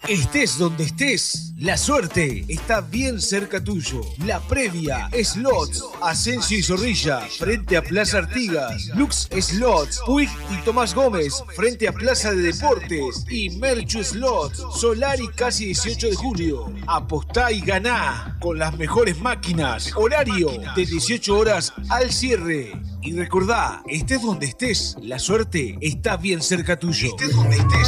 Estés donde estés, la suerte está bien cerca tuyo. La previa Slots, Asensio y Zorrilla, frente a Plaza Artigas. Lux Slots, Puig y Tomás Gómez, frente a Plaza de Deportes. Y Merchu Slots, Solari casi 18 de julio. Apostá y ganá con las mejores máquinas. Horario de 18 horas al cierre. Y recordá, estés donde estés, la suerte está bien cerca tuyo. Estés donde estés.